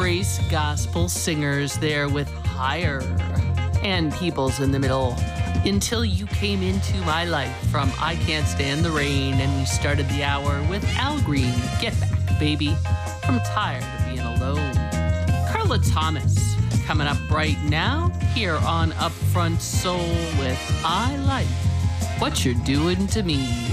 Grace Gospel Singers there with Higher. And Peoples in the middle. Until You Came Into My Life from I Can't Stand the Rain. And we started the hour with Al Green, Get Back, Baby, from Tired of Being Alone. Carla Thomas coming up right now here on Upfront Soul with I Like What You're Doing to Me.